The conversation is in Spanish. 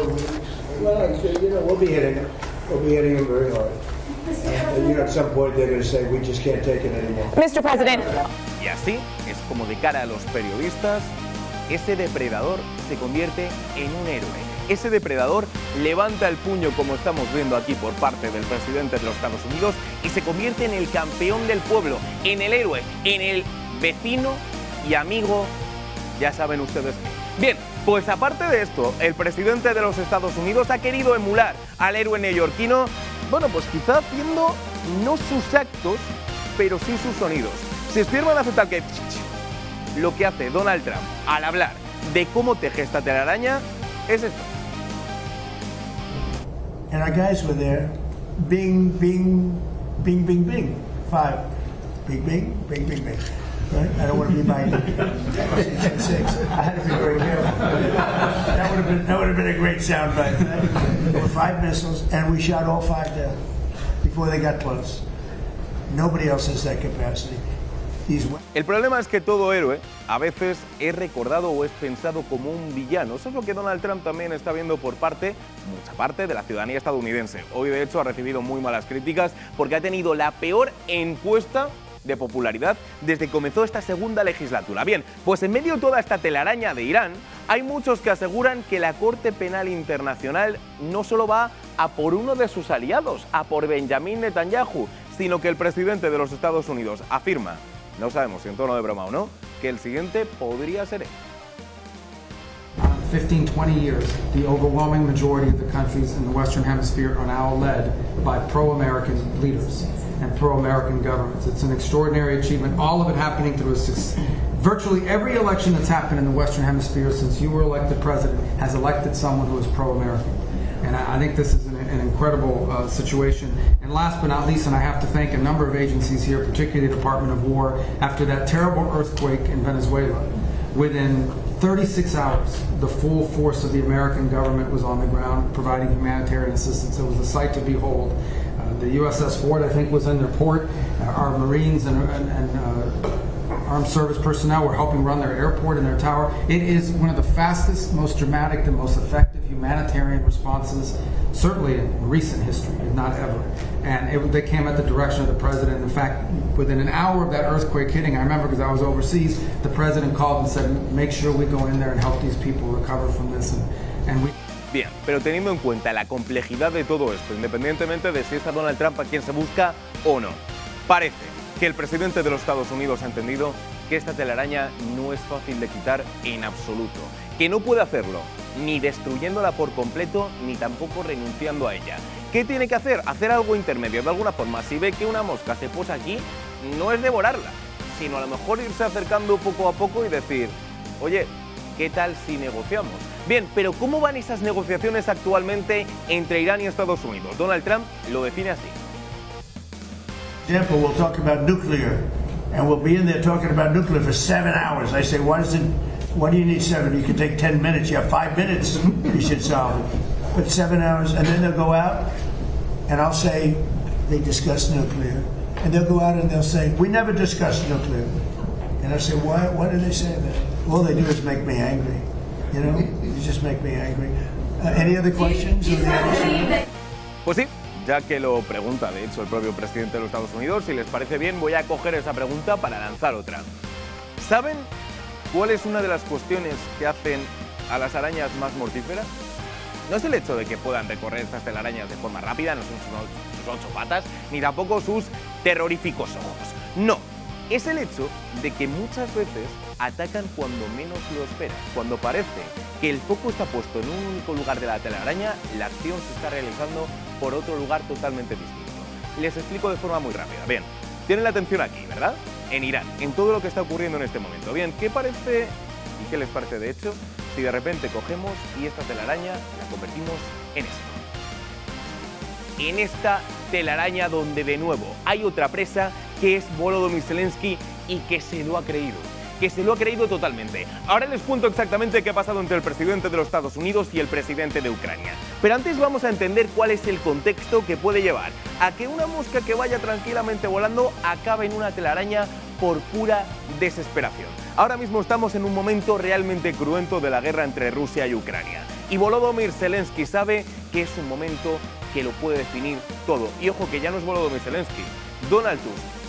Well, we'll be hitting him. We'll be hitting him very hard. And, at some point they're going to say, we just can't take it anymore. Mr. President. Y así es como de cara a los periodistas, ese depredador se convierte en un héroe. Ese depredador levanta el puño, como estamos viendo aquí por parte del presidente de los Estados Unidos, y se convierte en el campeón del pueblo, en el héroe, en el vecino y amigo, ya saben ustedes qué. Bien, pues aparte de esto, el presidente de los Estados Unidos ha querido emular al héroe neoyorquino, bueno, pues quizá haciendo no sus actos, pero sí sus sonidos. Si Spearman hace tal que lo que hace Donald Trump al hablar de cómo teje esta telaraña es esto. And our guys were there, bing, bing, bing, bing, bing. 5, bing, bing, bing, bing, bing. Right? I don't want to be biting. 6. I had to be very careful. That would have been a great sound bite. There were 5 missiles, and we shot all 5 down before they got close. Nobody else has that capacity. El problema es que todo héroe a veces es recordado o es pensado como un villano. Eso es lo que Donald Trump también está viendo por mucha parte de la ciudadanía estadounidense. Hoy, de hecho, ha recibido muy malas críticas porque ha tenido la peor encuesta de popularidad desde que comenzó esta segunda legislatura. Bien, pues en medio de toda esta telaraña de Irán, hay muchos que aseguran que la Corte Penal Internacional no solo va a por uno de sus aliados, a por Benjamin Netanyahu, sino que el presidente de los Estados Unidos afirma, no sabemos si en tono de broma o no, que el siguiente podría ser él. 15, 20 years, the overwhelming majority of the countries in the Western Hemisphere are now led by pro-American leaders and pro-American governments. It's an extraordinary achievement, all of it happening through virtually every election that's happened in the Western Hemisphere since you were elected president has elected someone who is pro-American. And I think this is an incredible situation. And last but not least, and I have to thank a number of agencies here, particularly the Department of War, after that terrible earthquake in Venezuela, within 36 hours, the full force of the American government was on the ground providing humanitarian assistance. It was a sight to behold. The USS Ford, I think, was in their port. Our Marines and armed service personnel were helping run their airport and their tower. It is one of the fastest, most dramatic, and most effective humanitarian responses, certainly in recent history, if not ever. And they came at the direction of the president. In fact, within an hour of that earthquake hitting, I remember because I was overseas, the president called and said, make sure we go in there and help these people recover from this. And we... Bien, pero teniendo en cuenta la complejidad de todo esto, independientemente de si es a Donald Trump a quien se busca o no, parece que el presidente de los Estados Unidos ha entendido que esta telaraña no es fácil de quitar en absoluto, que no puede hacerlo ni destruyéndola por completo ni tampoco renunciando a ella. ¿Qué tiene que hacer? Hacer algo intermedio, de alguna forma. Si ve que una mosca se posa aquí, no es devorarla, sino a lo mejor irse acercando poco a poco y decir, oye, ¿qué tal si negociamos? Bien, pero ¿cómo van esas negociaciones actualmente entre Irán y Estados Unidos? Donald Trump lo define así. Example, we'll talk about nuclear, and we'll be in there talking about nuclear for 7 hours. I say, why do you need 7? You can take 10 minutes. You have 5 minutes. You should solve it. But 7 hours, and then they'll go out, and I'll say, they discussed nuclear, and they'll go out and they'll say, we never discussed nuclear. And I say, why do they say that? All they do is make me angry. You know, they just make me angry. Any other questions? Pues sí, ya que lo pregunta, de hecho, el propio presidente de los Estados Unidos, si les parece bien, voy a coger esa pregunta para lanzar otra. ¿Saben cuál es una de las cuestiones que hacen a las arañas más mortíferas? No es el hecho de que puedan recorrer estas telarañas de forma rápida, no son sus 8 patas, ni tampoco sus terroríficos ojos. No, es el hecho de que muchas veces atacan cuando menos lo esperas. Cuando parece que el foco está puesto en un único lugar de la telaraña, la acción se está realizando por otro lugar totalmente distinto. Les explico de forma muy rápida. Bien, tienen la atención aquí, ¿verdad? En Irán, en todo lo que está ocurriendo en este momento. Bien, ¿qué parece y qué les parece de hecho si de repente cogemos y esta telaraña la convertimos en esto? En esta telaraña donde de nuevo hay otra presa que es Volodymyr Zelensky y que se lo ha creído totalmente. Ahora les cuento exactamente qué ha pasado entre el presidente de los Estados Unidos y el presidente de Ucrania. Pero antes vamos a entender cuál es el contexto que puede llevar a que una mosca que vaya tranquilamente volando acabe en una telaraña por pura desesperación. Ahora mismo estamos en un momento realmente cruento de la guerra entre Rusia y Ucrania. Y Volodymyr Zelensky sabe que es un momento que lo puede definir todo. Y ojo que ya no es Volodymyr Zelensky, Donald Tusk